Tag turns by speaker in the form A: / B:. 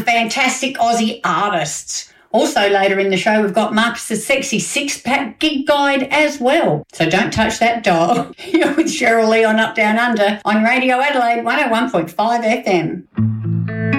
A: fantastic Aussie artists. Also later in the show, we've got Marcus's Sexy Six-Pack Gig Guide as well. So don't touch that dial. You're with Cheryl Lee on Up Down Under on Radio Adelaide 101.5 FM.